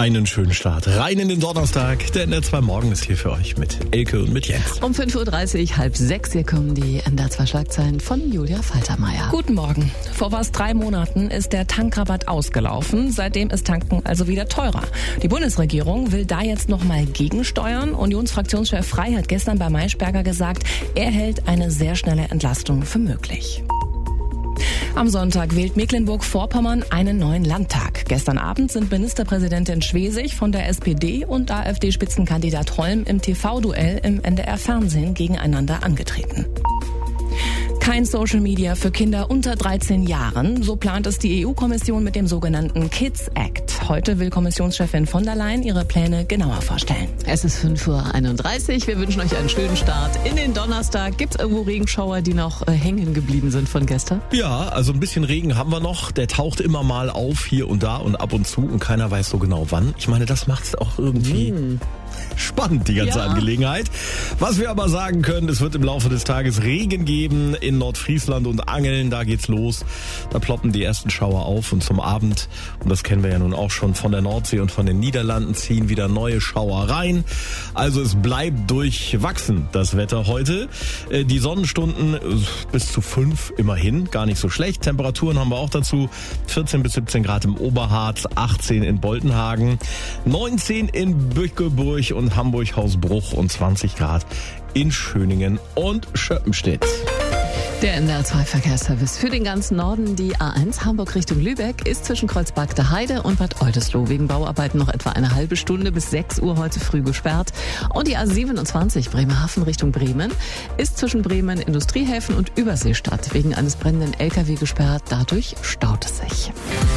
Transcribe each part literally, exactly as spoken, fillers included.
Einen schönen Start rein in den Donnerstag. Der N D R zwei Morgen ist hier für euch mit Elke und mit Jens. Um fünf Uhr dreißig, halb sechs, hier kommen die N D R zwei Schlagzeilen von Julia Faltermeier. Guten Morgen. Vor fast drei Monaten ist der Tankrabatt ausgelaufen. Seitdem ist Tanken also wieder teurer. Die Bundesregierung will da jetzt nochmal gegensteuern. Unionsfraktionschef Frey hat gestern bei Maischberger gesagt, er hält eine sehr schnelle Entlastung für möglich. Am Sonntag wählt Mecklenburg-Vorpommern einen neuen Landtag. Gestern Abend sind Ministerpräsidentin Schwesig von der S P D und AfD-Spitzenkandidat Holm im T V-Duell im N D R-Fernsehen gegeneinander angetreten. Kein Social Media für Kinder unter dreizehn Jahren. So plant es die E U-Kommission mit dem sogenannten Kids Act. Heute will Kommissionschefin von der Leyen ihre Pläne genauer vorstellen. Es ist fünf Uhr einunddreißig. Wir wünschen euch einen schönen Start in den Donnerstag. Gibt es irgendwo Regenschauer, die noch äh, hängen geblieben sind von gestern? Ja, also ein bisschen Regen haben wir noch. Der taucht immer mal auf, hier und da und ab und zu. Und keiner weiß so genau wann. Ich meine, das macht es auch irgendwie... Hm. Spannend, die ganze ja. Angelegenheit. Was wir aber sagen können, es wird im Laufe des Tages Regen geben in Nordfriesland und Angeln. Da geht's los. Da ploppen die ersten Schauer auf und zum Abend, und das kennen wir ja nun auch schon von der Nordsee und von den Niederlanden, ziehen wieder neue Schauer rein. Also es bleibt durchwachsen, das Wetter heute. Die Sonnenstunden bis zu fünf immerhin, gar nicht so schlecht. Temperaturen haben wir auch dazu. vierzehn bis siebzehn Grad im Oberharz, achtzehn in Boltenhagen, neunzehn in Bückeburg und Hamburg-Hausbruch und zwanzig Grad in Schöningen und Schöppenstedt. Der N D R zwei Verkehrsservice für den ganzen Norden. Die A eins Hamburg Richtung Lübeck ist zwischen Kreuzberg-der-Heide und Bad Oldesloe wegen Bauarbeiten noch etwa eine halbe Stunde bis sechs Uhr heute früh gesperrt. Und die A siebenundzwanzig Bremerhaven Richtung Bremen ist zwischen Bremen, Industriehäfen und Überseestadt wegen eines brennenden L K W gesperrt. Dadurch staut es sich.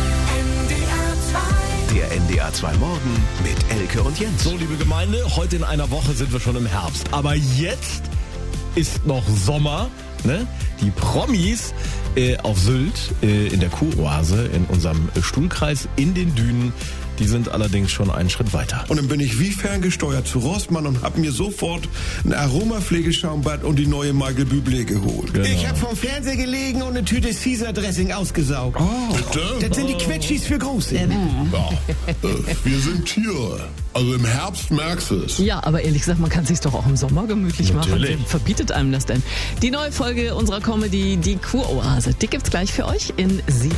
Der N D R zwei Morgen mit Elke und Jens. So, liebe Gemeinde, heute in einer Woche sind wir schon im Herbst. Aber jetzt ist noch Sommer. Ne? Die Promis äh, auf Sylt äh, in der Kuroase in unserem äh, Stuhlkreis in den Dünen, die sind allerdings schon einen Schritt weiter. Und dann bin ich wie ferngesteuert zu Rossmann und habe mir sofort ein Aromapflegeschaumbad und die neue Michael Bublé geholt. Genau. Ich habe vom Fernseher gelegen und eine Tüte Caesar-Dressing ausgesaugt. Oh, Das sind die Quetschis für Große. ja, äh, wir sind hier. Also im Herbst merkst du es. Ja, aber ehrlich gesagt, man kann es sich doch auch im Sommer gemütlich Natürlich. machen. Wer verbietet einem das denn? Die neue Folge unserer Comedy, die Kuroase, die gibt's gleich für euch in sieben